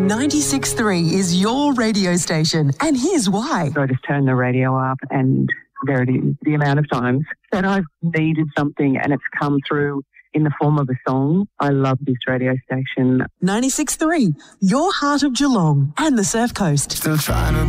96.3 is your radio station, and here's why. So I just turn the radio up and there it is. The amount of times that I've needed something and it's come through in the form of a song. I love this radio station. 96.3, your heart of Geelong and the Surf Coast. Still trying to